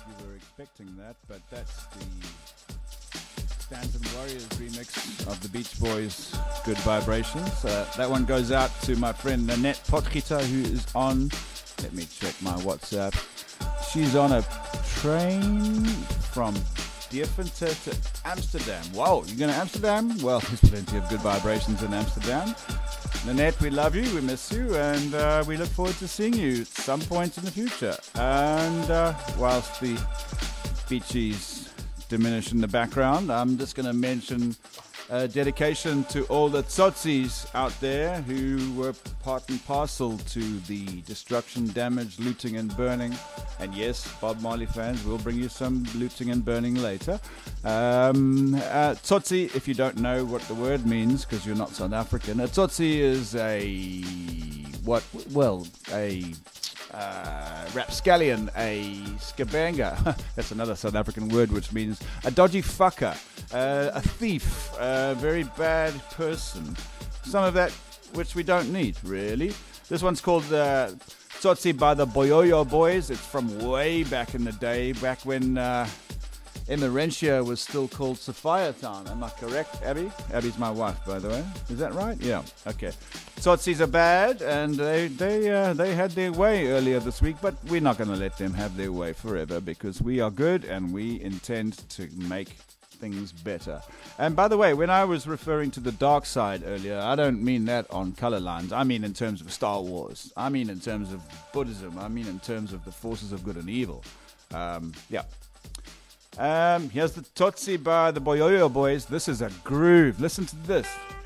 you were expecting that, but that's the Stanton Warriors remix of the Beach Boys' Good Vibrations. That one goes out to my friend Nanette Potgieter, who is on, let me check my WhatsApp. She's on a train from Deventer to Amsterdam. Wow, you're going to Amsterdam? Well, there's plenty of good vibrations in Amsterdam. Nanette, we love you, we miss you, and we look forward to seeing you at some point in the future. And whilst the beachies diminish in the background, I'm just going to mention a dedication to all the tsotsis out there who were part and parcel to the destruction, damage, looting and burning. And yes, Bob Marley fans, we'll bring you some looting and burning later. Tsotsi, if you don't know what the word means because you're not South African, a tsotsi is a rapscallion, a skabanga. That's another South African word which means a dodgy fucker, a thief, a very bad person. Some of that which we don't need, really. This one's called Tsotsi by the Boyoyo Boys. It's from way back in the day, back when Emerentia was still called Sophia Town. Am I correct, Abby? Abby's my wife, by the way. Is that right? Yeah. Okay. Tsotsis are bad, and they had their way earlier this week, but we're not going to let them have their way forever because we are good and we intend to make things better. And by the way, when I was referring to the dark side earlier, I don't mean that on color lines. I mean in terms of Star Wars. I mean in terms of Buddhism. I mean in terms of the forces of good and evil. Yeah. Here's the Tsotsi by the Boyoyo Boys. This is a groove. Listen to this.